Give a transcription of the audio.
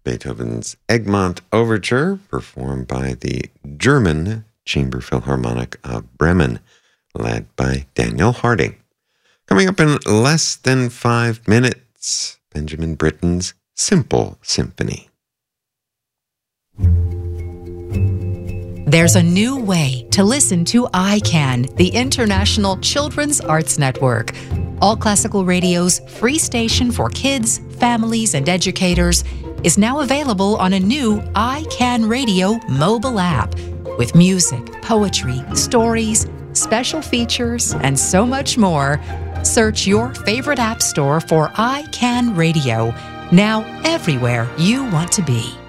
Beethoven's Egmont Overture, performed by the German Chamber Philharmonic of Bremen, led by Daniel Harding. Coming up in less than 5 minutes, Benjamin Britten's Simple Symphony. There's a new way to listen to ICANN, the International Children's Arts Network. All Classical Radio's free station for kids, families, and educators is now available on a new ICANN Radio mobile app with music, poetry, stories, special features, and so much more. Search your favorite app store for ICANN Radio, now everywhere you want to be.